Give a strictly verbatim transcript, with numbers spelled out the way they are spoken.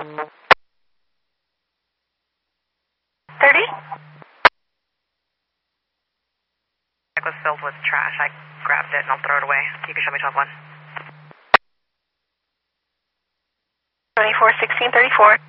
thirty? It was filled with trash. I grabbed it and I'll throw it away. You can show me twelve one. twenty-four sixteen thirty-four.